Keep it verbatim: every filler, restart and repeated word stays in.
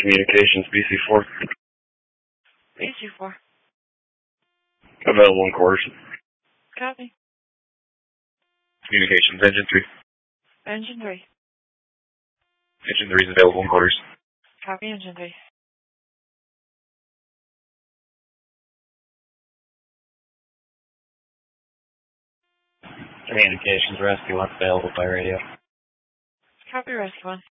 Communications, B C four. B C four. Available in quarters. Copy. Communications, engine three. Engine three. Engine three is available in quarters. Copy, engine three. Communications, rescue one available by radio. Copy, rescue one.